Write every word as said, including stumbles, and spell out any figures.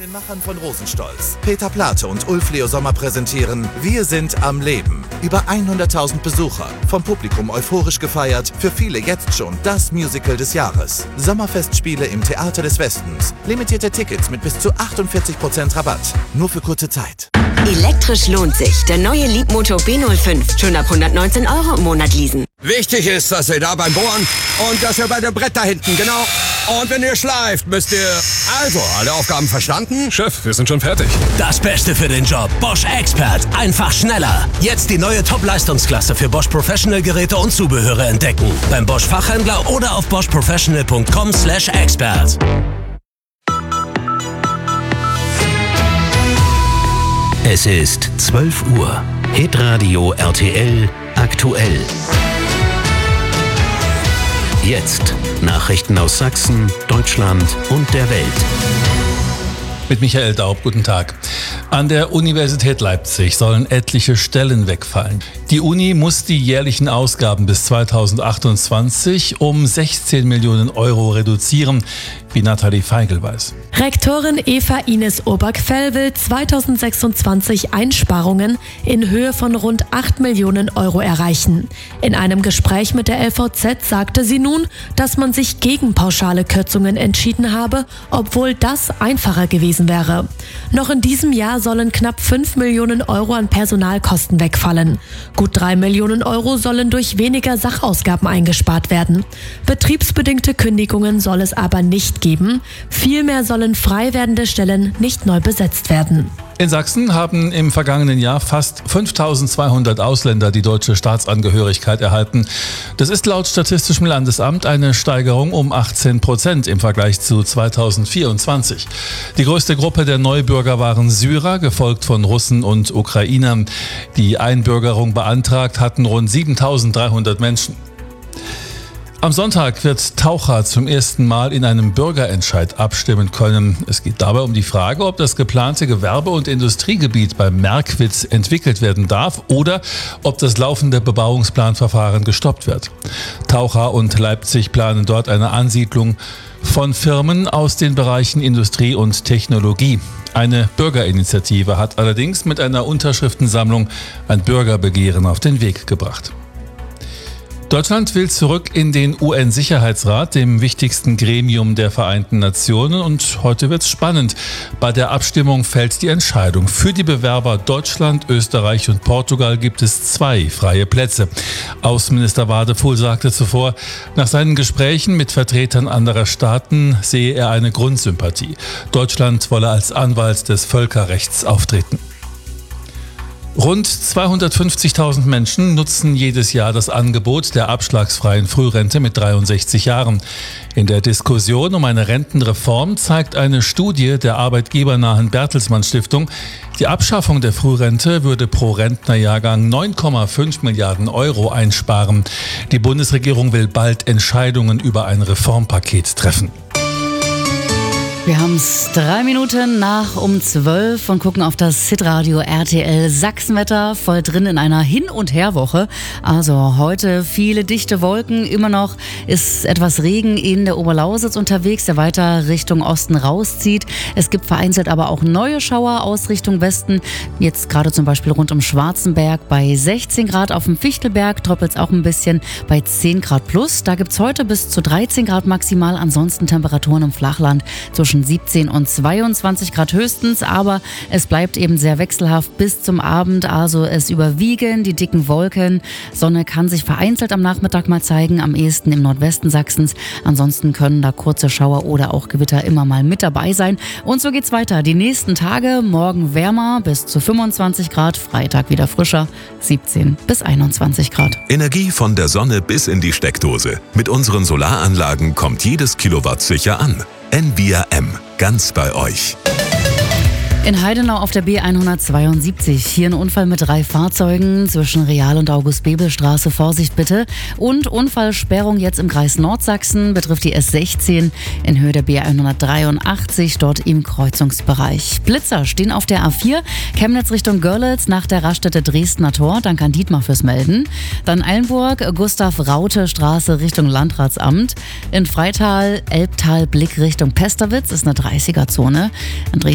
Den Machern von Rosenstolz, Peter Plate und Ulf Leo Sommer präsentieren Wir sind am Leben. Über hunderttausend Besucher, vom Publikum euphorisch gefeiert, für viele jetzt schon das Musical des Jahres. Sommerfestspiele im Theater des Westens. Limitierte Tickets mit bis zu achtundvierzig Prozent Rabatt. Nur für kurze Zeit. Elektrisch lohnt sich. Der neue Leapmotor B null fünf. Schon ab hundertneunzehn Euro im Monat leasen. Wichtig ist, dass ihr da beim Bohren und dass ihr bei dem Brett da hinten, genau. Und wenn ihr schleift, müsst ihr... Also, alle Aufgaben verstanden? Chef, wir sind schon fertig. Das Beste für den Job. Bosch Expert. Einfach schneller. Jetzt die neue Top-Leistungsklasse für Bosch Professional Geräte und Zubehöre entdecken. Beim Bosch Fachhändler oder auf bosch professional punkt com slash expert. Es ist zwölf Uhr. Hitradio R T L aktuell. Jetzt Nachrichten aus Sachsen, Deutschland und der Welt. Mit Michael Daub, guten Tag. An der Universität Leipzig sollen etliche Stellen wegfallen. Die Uni muss die jährlichen Ausgaben bis zweitausendachtundzwanzig um sechzehn Millionen Euro reduzieren, wie Nathalie Feigl weiß. Rektorin Eva Ines Obergfell will zweitausendsechsundzwanzig Einsparungen in Höhe von rund acht Millionen Euro erreichen. In einem Gespräch mit der L V Z sagte sie nun, dass man sich gegen pauschale Kürzungen entschieden habe, obwohl das einfacher gewesen wäre. Noch in diesem Jahr sollen knapp fünf Millionen Euro an Personalkosten wegfallen. Gut drei Millionen Euro sollen durch weniger Sachausgaben eingespart werden. Betriebsbedingte Kündigungen soll es aber nicht geben. Vielmehr sollen frei werdende Stellen nicht neu besetzt werden. In Sachsen haben im vergangenen Jahr fast fünftausendzweihundert Ausländer die deutsche Staatsangehörigkeit erhalten. Das ist laut Statistischem Landesamt eine Steigerung um achtzehn Prozent im Vergleich zu zweitausendvierundzwanzig. Die größte Gruppe der Neubürger waren Syrer, gefolgt von Russen und Ukrainern. Die Einbürgerung beantragt hatten rund siebentausenddreihundert Menschen. Am Sonntag wird Taucha zum ersten Mal in einem Bürgerentscheid abstimmen können. Es geht dabei um die Frage, ob das geplante Gewerbe- und Industriegebiet beim Merkwitz entwickelt werden darf oder ob das laufende Bebauungsplanverfahren gestoppt wird. Taucher und Leipzig planen dort eine Ansiedlung von Firmen aus den Bereichen Industrie und Technologie. Eine Bürgerinitiative hat allerdings mit einer Unterschriftensammlung ein Bürgerbegehren auf den Weg gebracht. Deutschland will zurück in den U N-Sicherheitsrat, dem wichtigsten Gremium der Vereinten Nationen. Und heute wird's spannend. Bei der Abstimmung fällt die Entscheidung. Für die Bewerber Deutschland, Österreich und Portugal gibt es zwei freie Plätze. Außenminister Wadefuhl sagte zuvor, nach seinen Gesprächen mit Vertretern anderer Staaten sehe er eine Grundsympathie. Deutschland wolle als Anwalt des Völkerrechts auftreten. Rund zweihundertfünfzigtausend Menschen nutzen jedes Jahr das Angebot der abschlagsfreien Frührente mit dreiundsechzig Jahren. In der Diskussion um eine Rentenreform zeigt eine Studie der arbeitgebernahen Bertelsmann Stiftung, die Abschaffung der Frührente würde pro Rentnerjahrgang neun Komma fünf Milliarden Euro einsparen. Die Bundesregierung will bald Entscheidungen über ein Reformpaket treffen. Wir haben es drei Minuten nach um zwölf und gucken auf das Hitradio R T L Sachsenwetter, voll drin in einer Hin- und Herwoche. Also heute viele dichte Wolken, immer noch ist etwas Regen in der Oberlausitz unterwegs, der weiter Richtung Osten rauszieht. Es gibt vereinzelt aber auch neue Schauer aus Richtung Westen. Jetzt gerade zum Beispiel rund um Schwarzenberg bei sechzehn Grad, auf dem Fichtelberg tröppelt es auch ein bisschen bei zehn Grad plus. Da gibt es heute bis zu dreizehn Grad maximal, ansonsten Temperaturen im Flachland zwischen siebzehn und zweiundzwanzig Grad höchstens, aber es bleibt eben sehr wechselhaft bis zum Abend, also es überwiegen die dicken Wolken. Sonne kann sich vereinzelt am Nachmittag mal zeigen, am ehesten im Nordwesten Sachsens. Ansonsten können da kurze Schauer oder auch Gewitter immer mal mit dabei sein. Und so geht's weiter. Die nächsten Tage, morgen wärmer bis zu fünfundzwanzig Grad, Freitag wieder frischer, siebzehn bis einundzwanzig Grad. Energie von der Sonne bis in die Steckdose. Mit unseren Solaranlagen kommt jedes Kilowatt sicher an. N V R M, ganz bei euch. In Heidenau auf der B hundertzweiundsiebzig. Hier ein Unfall mit drei Fahrzeugen zwischen Real- und August-Bebel-Straße. Vorsicht bitte. Und Unfallsperrung jetzt im Kreis Nordsachsen betrifft die S sechzehn in Höhe der B hundertdreiundachtzig, dort im Kreuzungsbereich. Blitzer stehen auf der A vier, Chemnitz Richtung Görlitz nach der Raststätte Dresdner Tor. Danke an Dietmar fürs Melden. Dann Eilenburg, Gustav-Raute-Straße Richtung Landratsamt. In Freital, Elbtal, Blick Richtung Pesterwitz ist eine dreißiger Zone. In